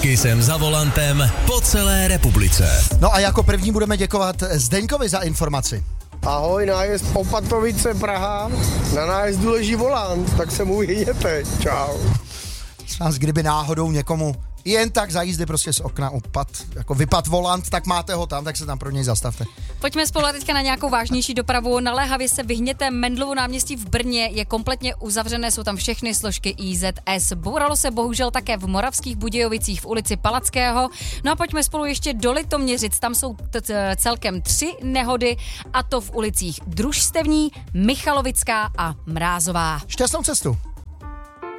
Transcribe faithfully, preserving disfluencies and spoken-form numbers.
Taky jsem za volantem po celé republice. No a jako první budeme děkovat Zdeňkovi za informaci. Ahoj, nájezd Opatovice Praha, na nájezdu leží volant, tak se mu vyhněte, čau. Nás kdyby náhodou někomu jen tak za jízdy prostě z okna opad, jako vypad volant, tak máte ho tam, tak se tam pro něj zastavte. Pojďme spolu teďka na nějakou vážnější dopravu. Naléhavě se vyhněte Mendlovu náměstí v Brně, je kompletně uzavřené, jsou tam všechny složky I Z S. Bouralo se bohužel také v Moravských Budějovicích v ulici Palackého. No a pojďme spolu ještě do Litoměřic, tam jsou t- t- celkem tři nehody, a to v ulicích Družstevní, Michalovická a Mrázová. Šťastnou cestu.